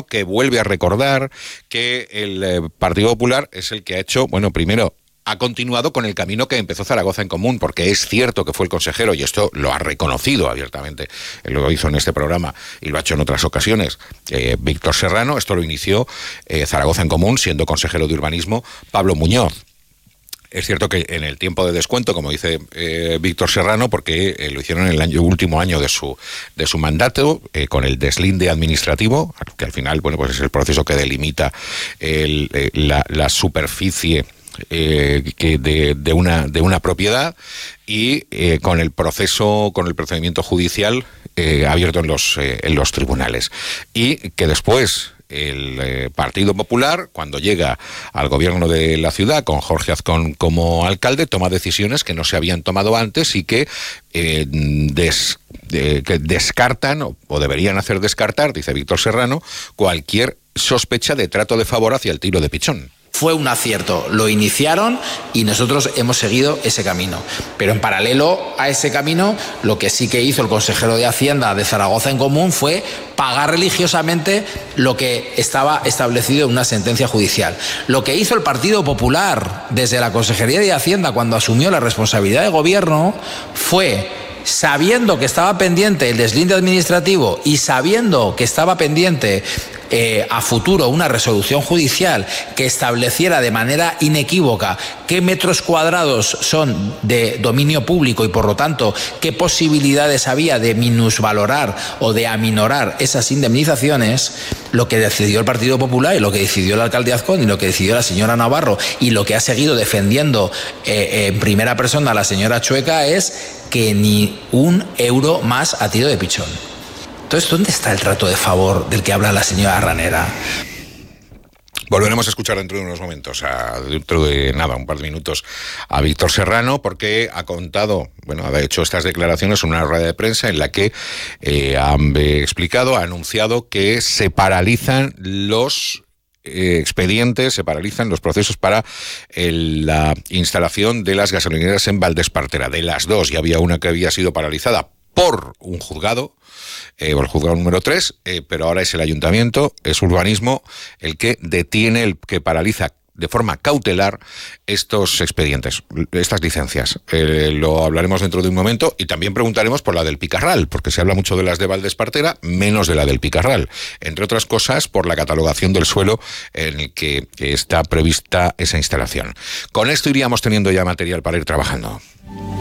que vuelve a recordar que el Partido Popular es el que ha hecho, bueno, primero, ha continuado con el camino que empezó Zaragoza en Común, porque es cierto que fue el consejero, y esto lo ha reconocido abiertamente, él lo hizo en este programa y lo ha hecho en otras ocasiones, Víctor Serrano. Esto lo inició Zaragoza en Común, siendo consejero de urbanismo Pablo Muñoz. Es cierto que en el tiempo de descuento, como dice Víctor Serrano, porque lo hicieron en el último año de su mandato, con el deslinde administrativo, que al final, bueno, pues es el proceso que delimita la superficie de una propiedad, y con el procedimiento judicial abierto en los tribunales, y que después el Partido Popular, cuando llega al gobierno de la ciudad con Jorge Azcón como alcalde, toma decisiones que no se habían tomado antes y que descartan o deberían hacer descartar, dice Víctor Serrano, cualquier sospecha de trato de favor hacia el tiro de pichón. Fue un acierto, lo iniciaron y nosotros hemos seguido ese camino. Pero en paralelo a ese camino, lo que sí que hizo el consejero de Hacienda de Zaragoza en Común fue pagar religiosamente lo que estaba establecido en una sentencia judicial. Lo que hizo el Partido Popular desde la Consejería de Hacienda cuando asumió la responsabilidad de gobierno fue, sabiendo que estaba pendiente el deslinde administrativo y sabiendo que estaba pendiente a futuro una resolución judicial que estableciera de manera inequívoca qué metros cuadrados son de dominio público y por lo tanto qué posibilidades había de minusvalorar o de aminorar esas indemnizaciones, lo que decidió el Partido Popular y lo que decidió el alcalde Azcón y lo que decidió la señora Navarro y lo que ha seguido defendiendo en primera persona la señora Chueca es que ni un euro más a tiro de pichón. Entonces, ¿dónde está el trato de favor del que habla la señora Ranera? Volveremos a escuchar dentro de unos momentos, dentro de nada, un par de minutos, a Víctor Serrano, porque ha contado, bueno, ha hecho estas declaraciones en una rueda de prensa en la que ha anunciado que se paralizan los expedientes, se paralizan los procesos para la instalación de las gasolineras en Valdespartera. De las dos, ya había una que había sido paralizada por un juzgado, o el juzgado número 3, pero ahora es el ayuntamiento, es urbanismo, el que detiene, el que paraliza de forma cautelar estos expedientes, estas licencias. Lo hablaremos dentro de un momento y también preguntaremos por la del Picarral, porque se habla mucho de las de Valdespartera, menos de la del Picarral, entre otras cosas por la catalogación del suelo en el que está prevista esa instalación. Con esto iríamos teniendo ya material para ir trabajando.